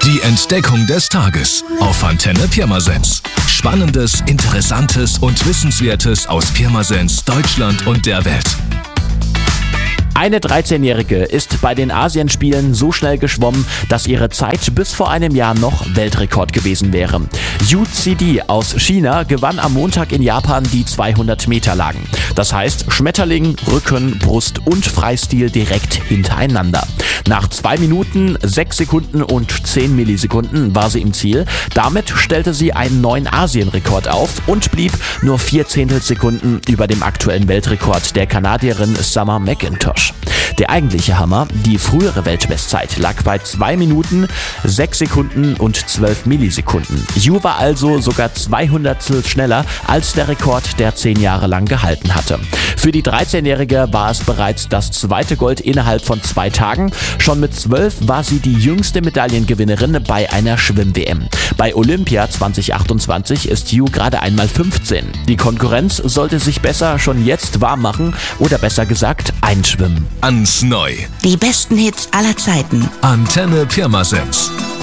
Die Entdeckung des Tages auf Antenne Pirmasens. Spannendes, Interessantes und Wissenswertes aus Pirmasens, Deutschland und der Welt. Eine 13-Jährige ist bei den Asienspielen so schnell geschwommen, dass ihre Zeit bis vor einem Jahr noch Weltrekord gewesen wäre. Yu Zidi aus China gewann am Montag in Japan die 200-Meter-Lagen. Das heißt Schmetterling, Rücken, Brust und Freistil direkt hintereinander. Nach 2 Minuten, 6 Sekunden und 10 Millisekunden war sie im Ziel. Damit stellte sie einen neuen Asienrekord auf und blieb nur 4 Zehntelsekunden über dem aktuellen Weltrekord der Kanadierin Summer McIntosh. Der eigentliche Hammer, die frühere Weltbestzeit, lag bei 2 Minuten, 6 Sekunden und 12 Millisekunden. Yu war also sogar 200 schneller als der Rekord, der 10 Jahre lang gehalten hatte. Für die 13-Jährige war es bereits das zweite Gold innerhalb von 2 Tagen. Schon mit 12 war sie die jüngste Medaillengewinnerin bei einer Schwimm-WM. Bei Olympia 2028 ist Yu gerade einmal 15. Die Konkurrenz sollte sich besser schon jetzt warm machen oder besser gesagt einschwimmen. Ans Neu. Die besten Hits aller Zeiten. Antenne Pirmasens.